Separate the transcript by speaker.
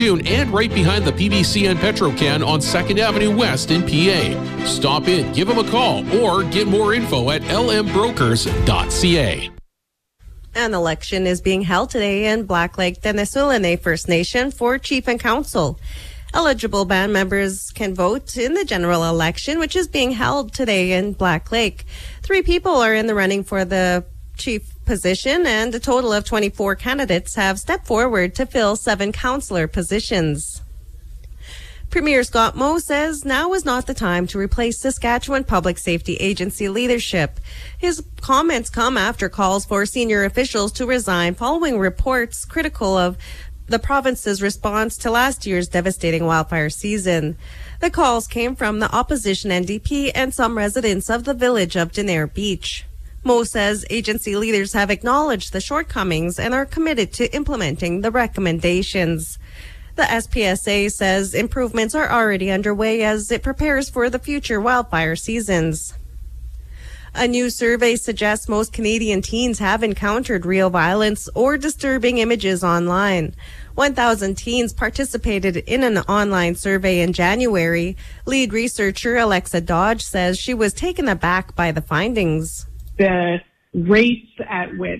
Speaker 1: and right behind the PBC and Petrocan on 2nd Avenue West in PA. Stop in, give them a call, or get more info at lmbrokers.ca.
Speaker 2: An election is being held today in Black Lake Denisolanay First Nation for chief and council. Eligible band members can vote in the general election, which is being held today in Black Lake. 3 people are in the running for the chief position, and a total of 24 candidates have stepped forward to fill 7 councillor positions. Premier Scott Moe says now is not the time to replace Saskatchewan Public Safety Agency leadership. His comments come after calls for senior officials to resign following reports critical of the province's response to last year's devastating wildfire season. The calls came from the opposition NDP and some residents of the village of Denair Beach. Moe says agency leaders have acknowledged the shortcomings and are committed to implementing the recommendations. The SPSA says improvements are already underway as it prepares for the future wildfire seasons. A new survey suggests most Canadian teens have encountered real violence or disturbing images online. 1,000 teens participated in an online survey in January. Lead researcher Alexa Dodge says she was taken aback by the findings.
Speaker 3: The rates at which